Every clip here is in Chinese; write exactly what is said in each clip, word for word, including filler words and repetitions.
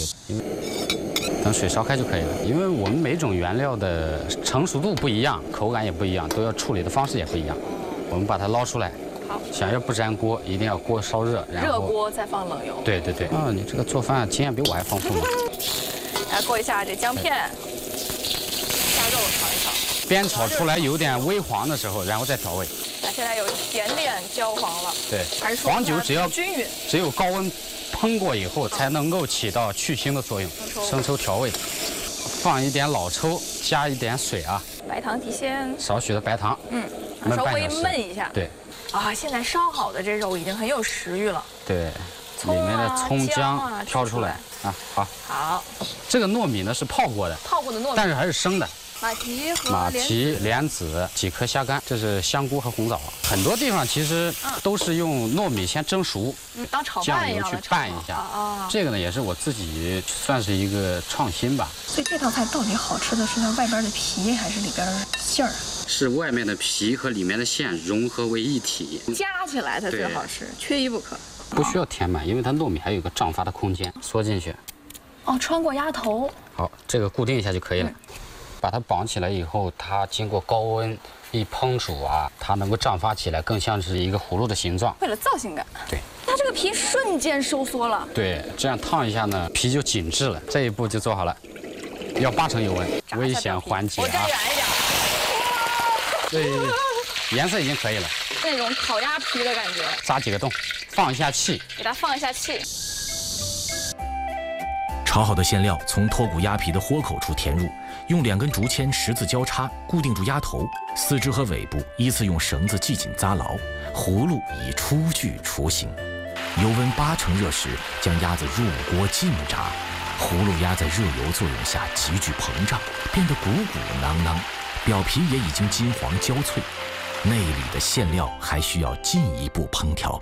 因为等水烧开就可以了。因为我们每种原料的成熟度不一样，口感也不一样，都要处理的方式也不一样。我们把它捞出来。 好， 想要不粘锅，一定要锅烧热，然后热锅再放冷油。 对对对，啊，你这个做饭经验比我还丰富呢。 来过一下这姜片，下肉炒一炒， 煸炒出来有点微黄的时候，然后再调味。 那现在有一点点焦黄了。 对， 还是说黄酒只要均匀， 只有高温烹过以后，才能够起到去腥的作用。生抽调味，放一点老抽，加一点水啊， 白糖提鲜， 少许的白糖， 嗯， 焖稍微半小时。 焖一下。 对。 啊，现在烧好的这肉已经很有食欲了。 对，里面的葱姜挑出来啊，好。 好， 这个糯米呢是泡过的， 泡过的糯米， 但是还是生的。 马蹄和马蹄、莲子、几颗虾干，这是香菇和红枣。很多地方其实都是用糯米先蒸熟， 嗯，当炒酱油饭一样去拌一下。 啊， 这个呢也是我自己算是一个创新吧。 所以这道菜到底好吃的是它外边的皮还是里边馅儿？ 是外面的皮和里面的馅融合为一体， 加起来才最好吃，缺一不可。 不需要填满，因为它糯米还有一个胀发的空间，缩进去。 哦，穿过鸭头。 好，这个固定一下就可以了。嗯、把它绑起来以后，它经过高温一烹煮啊，它能够胀发起来，更像是一个葫芦的形状。 为了造型感。 对。 它这个皮瞬间收缩了。 对，这样烫一下呢，皮就紧致了。这一步就做好了，要八成油温，危险环节啊。 我站远一点。 对，颜色已经可以了， 那种烤鸭皮的感觉。 扎几个洞，放一下气， 给它放一下气。 炒好的馅料从脱骨鸭皮的豁口处填入，用两根竹签十字交叉固定住鸭头，四肢和尾部依次用绳子系紧扎牢，葫芦已出具雏形。油温八成热时，将鸭子入锅浸炸，葫芦鸭在热油作用下急剧膨胀，变得鼓鼓囊囊。 表皮也已经金黄焦脆，内里的馅料还需要进一步烹调。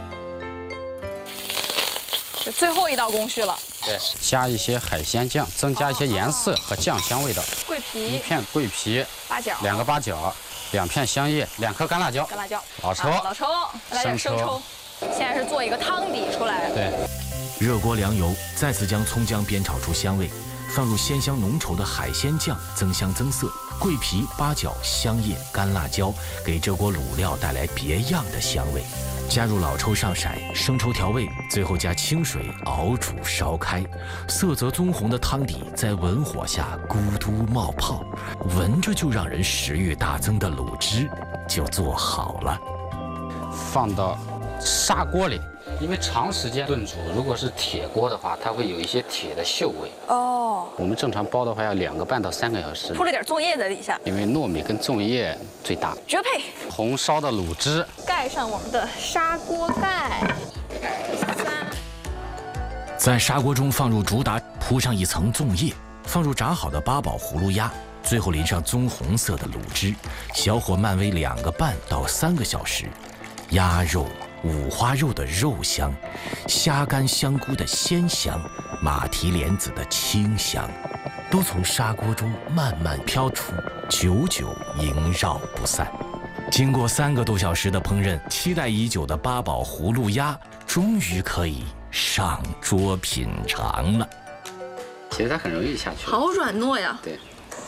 这最后一道工序了。 对，加一些海鲜酱，增加一些颜色和酱香味道。 桂皮， 一片桂皮， 八角， 两个八角，两片香叶，两颗干辣椒， 干辣椒， 老抽， 老抽，来点生抽。现在是做一个汤底出来。 对， 热锅凉油，再次将葱姜煸炒出香味，放入鲜香浓稠的海鲜酱，增香增色。 桂皮、八角、香叶、干辣椒给这锅卤料带来别样的香味。加入老抽上色，生抽调味，最后加清水熬煮烧开，色泽棕红的汤底在文火下咕嘟冒泡，闻着就让人食欲大增的卤汁就做好了。 放到砂锅里。 因为长时间炖煮，如果是铁锅的话，它会有一些铁的锈味。 哦， 我们正常煲的话要两个半到三个小时。 铺了点粽叶在底下， 因为糯米跟粽叶最搭， 绝配。 红烧的卤汁， 盖上我们的砂锅盖。三， 在砂锅中放入竹达，铺上一层粽叶，放入炸好的八宝葫芦鸭，最后淋上棕红色的卤汁，小火慢煨两个半到三个小时，鸭肉。 五花肉的肉香，虾干香菇的鲜香，马蹄莲子的清香，都从砂锅中慢慢飘出，久久萦绕不散。经过三个多小时的烹饪，期待已久的八宝葫芦鸭终于可以上桌品尝了。 其实它很容易下去， 好软糯呀。 对，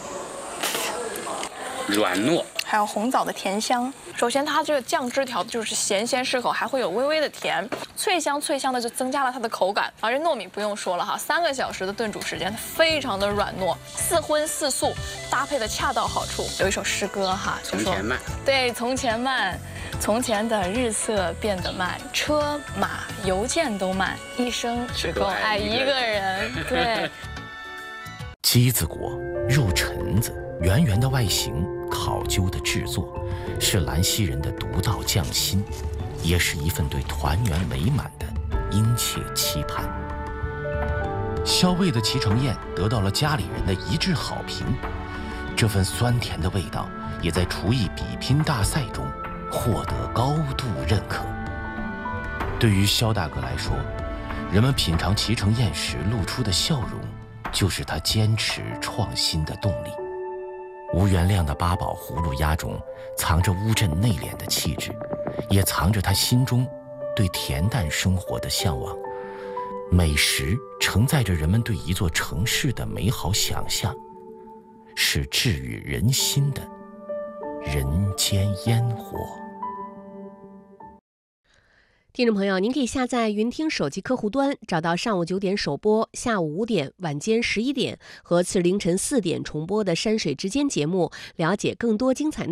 软糯。 还有红枣的甜香。首先，它这个酱汁调的就是咸鲜适口，还会有微微的甜，脆香脆香的，就增加了它的口感。而这糯米不用说了哈，三个小时的炖煮时间，它非常的软糯，似荤似素，搭配的恰到好处。有一首诗歌哈，就说从前慢， 对，从前慢，从前的日色变得慢，车马邮件都慢，一生只够爱一个人。对， 鸡子果，肉橙子，圆圆的外形。 考究的制作，是兰溪人的独到匠心，也是一份对团圆美满的殷切期盼。肖卫的脐橙宴得到了家里人的一致好评，这份酸甜的味道也在厨艺比拼大赛中获得高度认可。对于肖大哥来说，人们品尝脐橙宴时露出的笑容，就是他坚持创新的动力。 无原谅的八宝葫芦鸭中藏着乌镇内敛的气质，也藏着他心中对恬淡生活的向往。 美食承载着人们对一座城市的美好想象，是治愈人心的人间烟火。 听众朋友，您可以下载云听手机客户端，找到上午九点首播、下午五点、晚间十一点和次日凌晨四点重播的山水之间节目，了解更多精彩内容。